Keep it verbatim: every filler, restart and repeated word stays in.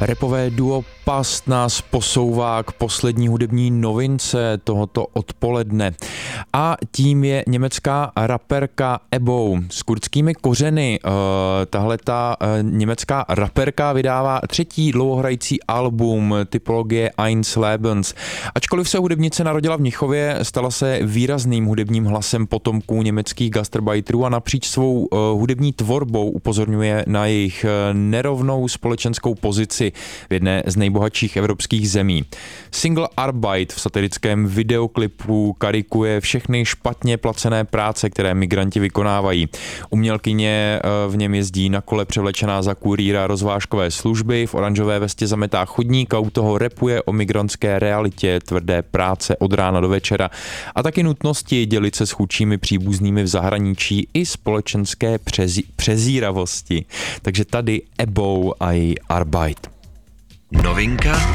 Rapové duo Past nás posouvá k poslední hudební novince tohoto odpoledne. A tím je německá raperka Ebou s kurdskými kořeny. Tahle ta německá raperka vydává třetí dlouhohrající album typologie Eins Lebens. Ačkoliv se hudebnice narodila v Mnichově, stala se výrazným hudebním hlasem potomků německých gastarbajterů a napříč svou hudební tvorbou upozorňuje na jejich nerovnou společenskou pozici v jedné z nejbohatších evropských zemí. Single Arbeit v satirickém videoklipu karikuje všechny špatně placené práce, které migranti vykonávají. Umělkyně v něm jezdí na kole převlečená za kurýra rozvážkové služby, v oranžové vestě zametá chodník a u toho rapuje o migrantské realitě, tvrdé práce od rána do večera a taky nutnosti dělit se s chudšími příbuznými v zahraničí i společenské přezí, přezíravosti. Takže tady Ebou a její Arbeit. Novinka